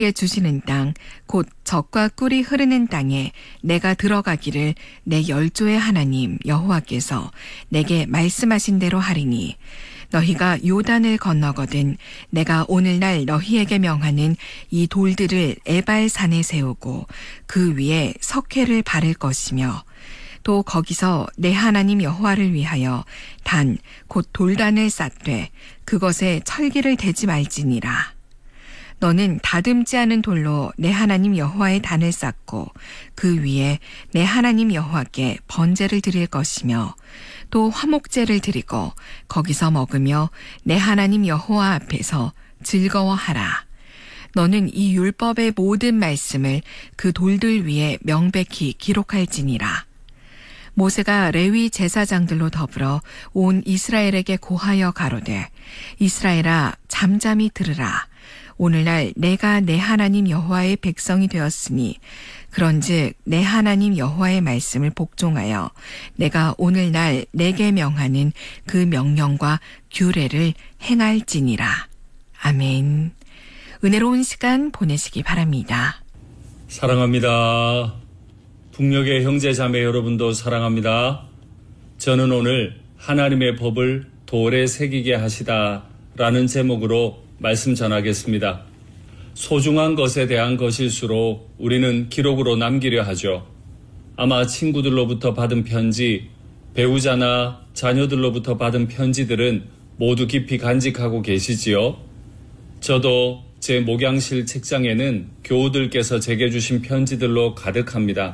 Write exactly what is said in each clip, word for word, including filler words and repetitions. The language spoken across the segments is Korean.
주시는 땅, 곧 젖과 꿀이 흐르는 땅에 내가 들어가기를 내 열조의 하나님 여호와께서 내게 말씀하신 대로 하리니 너희가 요단을 건너거든 내가 오늘날 너희에게 명하는 이 돌들을 에발산에 세우고 그 위에 석회를 바를 것이며 또 거기서 내 하나님 여호와를 위하여 단 곧 돌단을 쌓되 그것에 철기를 대지 말지니라. 너는 다듬지 않은 돌로 내 하나님 여호와의 단을 쌓고 그 위에 내 하나님 여호와께 번제를 드릴 것이며 또 화목제를 드리고 거기서 먹으며 내 하나님 여호와 앞에서 즐거워하라. 너는 이 율법의 모든 말씀을 그 돌들 위에 명백히 기록할지니라. 모세가 레위 제사장들로 더불어 온 이스라엘에게 고하여 가로되 이스라엘아 잠잠히 들으라. 오늘날 내가 내 하나님 여호와의 백성이 되었으니 그런즉 내 하나님 여호와의 말씀을 복종하여 내가 오늘날 내게 명하는 그 명령과 규례를 행할지니라. 아멘. 은혜로운 시간 보내시기 바랍니다. 사랑합니다. 북녘의 형제 자매 여러분도 사랑합니다. 저는 오늘 하나님의 법을 돌에 새기게 하시다 라는 제목으로 말씀 전하겠습니다. 소중한 것에 대한 것일수록 우리는 기록으로 남기려 하죠. 아마 친구들로부터 받은 편지, 배우자나 자녀들로부터 받은 편지들은 모두 깊이 간직하고 계시지요. 저도 제 목양실 책장에는 교우들께서 제게 주신 편지들로 가득합니다.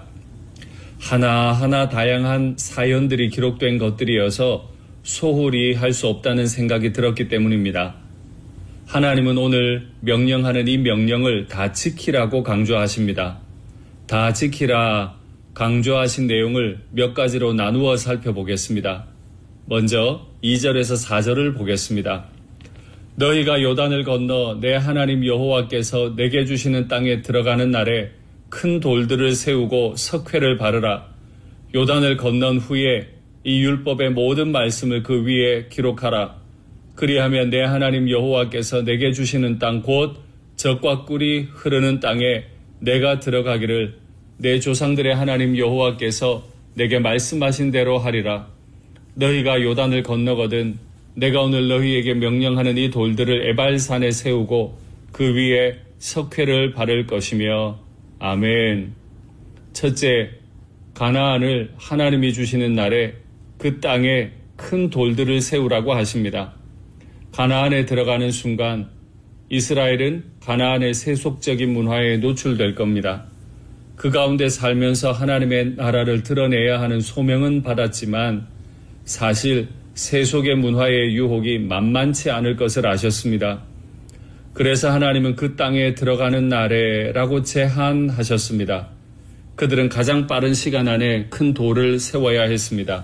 하나하나 다양한 사연들이 기록된 것들이어서 소홀히 할 수 없다는 생각이 들었기 때문입니다. 하나님은 오늘 명령하는 이 명령을 다 지키라고 강조하십니다. 다 지키라 강조하신 내용을 몇 가지로 나누어 살펴보겠습니다. 먼저 이 절에서 사 절을 보겠습니다. 너희가 요단을 건너 내 하나님 여호와께서 내게 주시는 땅에 들어가는 날에 큰 돌들을 세우고 석회를 바르라. 요단을 건넌 후에 이 율법의 모든 말씀을 그 위에 기록하라. 그리하면 내 하나님 여호와께서 내게 주시는 땅 곧 젖과 꿀이 흐르는 땅에 내가 들어가기를 내 조상들의 하나님 여호와께서 내게 말씀하신 대로 하리라. 너희가 요단을 건너거든 내가 오늘 너희에게 명령하는 이 돌들을 에발산에 세우고 그 위에 석회를 바를 것이며 아멘. 첫째, 가나안을 하나님이 주시는 날에 그 땅에 큰 돌들을 세우라고 하십니다. 가나안에 들어가는 순간 이스라엘은 가나안의 세속적인 문화에 노출될 겁니다. 그 가운데 살면서 하나님의 나라를 드러내야 하는 소명은 받았지만 사실 세속의 문화의 유혹이 만만치 않을 것을 아셨습니다. 그래서 하나님은 그 땅에 들어가는 날에라고 제한하셨습니다. 그들은 가장 빠른 시간 안에 큰 돌을 세워야 했습니다.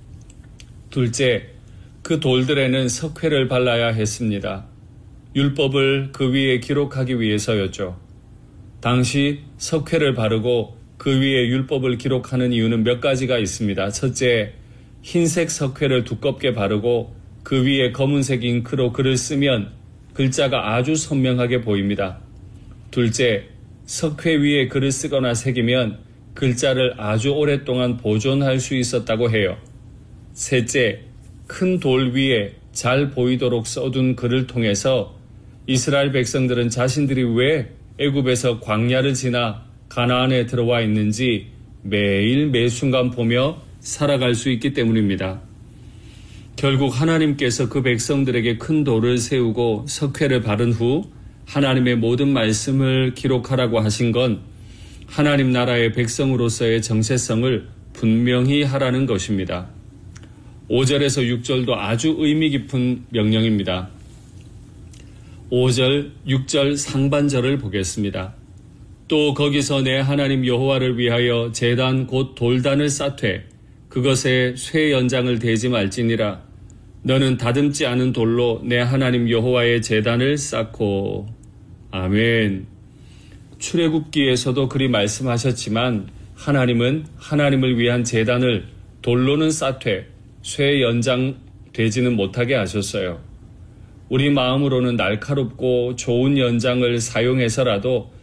둘째, 그 돌들에는 석회를 발라야 했습니다. 율법을 그 위에 기록하기 위해서였죠. 당시 석회를 바르고 그 위에 율법을 기록하는 이유는 몇 가지가 있습니다. 첫째, 흰색 석회를 두껍게 바르고 그 위에 검은색 잉크로 글을 쓰면 글자가 아주 선명하게 보입니다. 둘째, 석회 위에 글을 쓰거나 새기면 글자를 아주 오랫동안 보존할 수 있었다고 해요. 셋째, 큰 돌 위에 잘 보이도록 써둔 글을 통해서 이스라엘 백성들은 자신들이 왜 애굽에서 광야를 지나 가나안에 들어와 있는지 매일 매순간 보며 살아갈 수 있기 때문입니다. 결국 하나님께서 그 백성들에게 큰 돌을 세우고 석회를 바른 후 하나님의 모든 말씀을 기록하라고 하신 건 하나님 나라의 백성으로서의 정체성을 분명히 하라는 것입니다. 오 절에서 육 절도 아주 의미 깊은 명령입니다. 오 절, 육 절 상반절을 보겠습니다. 또 거기서 내 하나님 여호와를 위하여 제단 곧 돌단을 쌓되 그것에 쇠 연장을 대지 말지니라. 너는 다듬지 않은 돌로 내 하나님 여호와의 제단을 쌓고. 아멘. 출애굽기에서도 그리 말씀하셨지만 하나님은 하나님을 위한 제단을 돌로는 쌓되 쇠 연장 되지는 못하게 하셨어요. 우리 마음으로는 날카롭고 좋은 연장을 사용해서라도